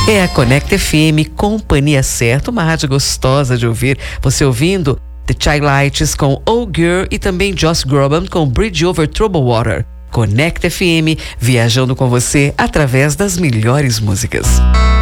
É a Connect FM, companhia certa, uma rádio gostosa de ouvir. Você ouvindo The Chi-Lites com Oh Girl e também Josh Groban com Bridge Over Troubled Water. Connect FM, viajando com você através das melhores músicas.